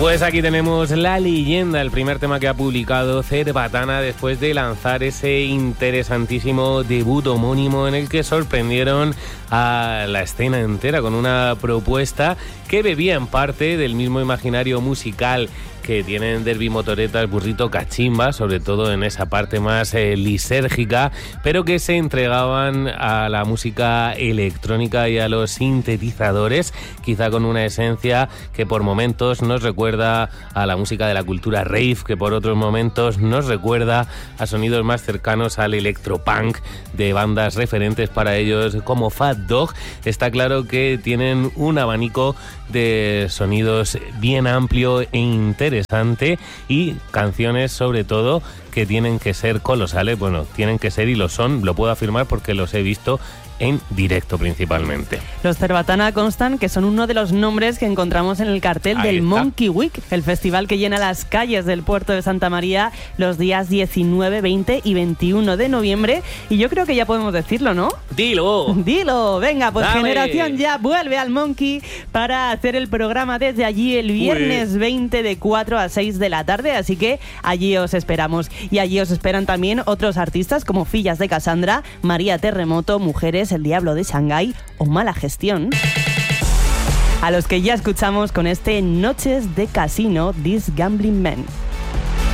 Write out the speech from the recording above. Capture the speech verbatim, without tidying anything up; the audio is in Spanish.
Pues aquí tenemos La Leyenda, el primer tema que ha publicado Cerbatana después de lanzar ese interesantísimo debut homónimo en el que sorprendieron a la escena entera con una propuesta que bebía en parte del mismo imaginario musical que tienen Derby Motoreta, el Burrito Cachimba, sobre todo en esa parte más eh, lisérgica, pero que se entregaban a la música electrónica y a los sintetizadores, quizá con una esencia que por momentos nos recuerda a la música de la cultura rave, que por otros momentos nos recuerda a sonidos más cercanos al electropunk de bandas referentes para ellos como Fat Dog. Está claro que tienen un abanico de sonidos bien amplio e interesante y canciones sobre todo que tienen que ser colosales. Bueno, tienen que ser y lo son, lo puedo afirmar porque los he visto en directo principalmente. Los Cerbatana constan que son uno de los nombres que encontramos en el cartel Ahí del está. Monkey Week, el festival que llena las calles del puerto de Santa María los días diecinueve, veinte y veintiuno de noviembre. Y yo creo que ya podemos decirlo, ¿no? ¡Dilo! Dilo, venga, pues Dale. Generación Ya vuelve al Monkey para hacer el programa desde allí el viernes veinte de cuatro a seis de la tarde, así que allí os esperamos. Y allí os esperan también otros artistas como Fillas de Cassandra, María Terremoto, Mujeres, El Diablo de Shanghái o Mala Gestión, a los que ya escuchamos con este Noches de Casino, This Gambling Man.